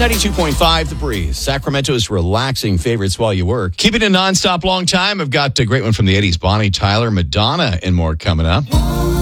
92.5 The Breeze. Sacramento's relaxing favorites while you work. Keep it a nonstop long time. I've got a great one from the 80s. Bonnie Tyler, Madonna, and more coming up.